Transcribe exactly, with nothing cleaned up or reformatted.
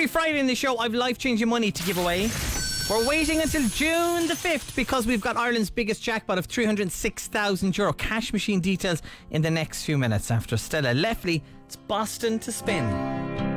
Every Friday in the show, I've life-changing money to give away. We're waiting until June the fifth because we've got Ireland's biggest jackpot of three hundred six thousand euro. Cash machine details in the next few minutes. After Stella Leffley, it's Boston to spin.